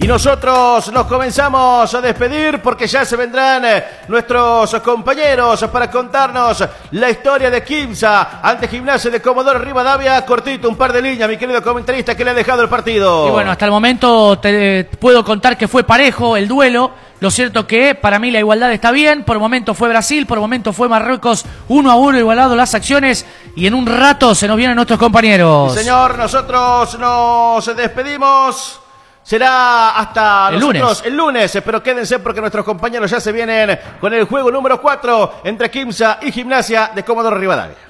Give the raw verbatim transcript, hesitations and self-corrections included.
nosotros nos comenzamos a despedir porque ya se vendrán nuestros compañeros para contarnos la historia de Quimsa ante Gimnasia de Comodoro Rivadavia. Cortito, un par de líneas, mi querido comentarista, que le ha dejado el partido. Y bueno, hasta el momento te puedo contar que fue parejo el duelo. Lo cierto que para mí la igualdad está bien. Por momento fue Brasil, por momento fue Marruecos. Uno a uno igualado las acciones. Y en un rato se nos vienen nuestros compañeros. Sí, señor, nosotros nos despedimos. Será hasta el nosotros lunes. el lunes, pero quédense porque nuestros compañeros ya se vienen con el juego número cuatro entre Quimsa y Gimnasia de Comodoro Rivadavia.